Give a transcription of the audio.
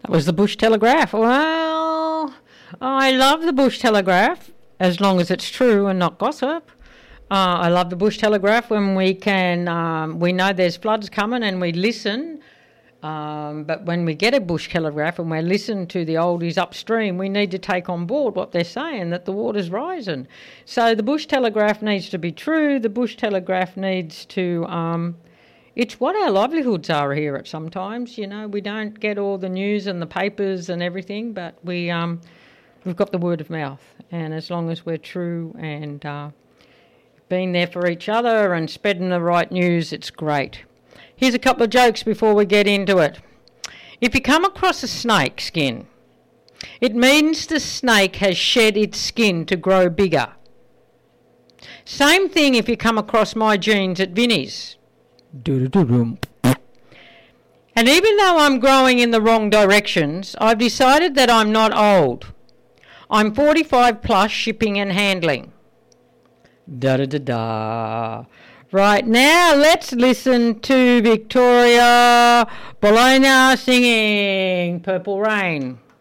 That was the Bush Telegraph. Well, I love the Bush Telegraph as long as it's true and not gossip. I love the Bush Telegraph when we know there's floods coming and we listen. But when we get a Bush Telegraph and we listen to the oldies upstream, we need to take on board what they're saying, that the water's rising. So the Bush Telegraph needs to be true. The Bush Telegraph needs to... it's what our livelihoods are here at sometimes. You know, we don't get all the news and the papers and everything, but we've got the word of mouth. And as long as we're true and being there for each other and spreading the right news, it's great. Here's a couple of jokes before we get into it. If you come across a snake skin, it means the snake has shed its skin to grow bigger. Same thing if you come across my jeans at Vinnie's. And even though I'm growing in the wrong directions, I've decided that I'm not old. I'm 45 plus, shipping and handling. Da-da-da-da. Right, now let's listen to Victoria Bologna singing Purple Rain.